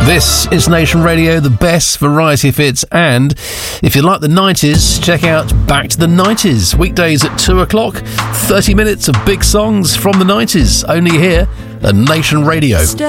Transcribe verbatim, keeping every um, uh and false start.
This is Nation Radio, the best variety of hits, and if you like the nineties, check out Back to the nineties, weekdays at two o'clock, thirty minutes of big songs from the nineties, only here at Nation Radio.